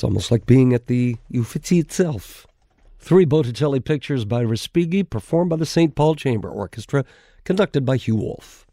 It's almost like being at the Uffizi itself. 3 Botticelli pictures by Respighi, performed by the St. Paul Chamber Orchestra, conducted by Hugh Wolf.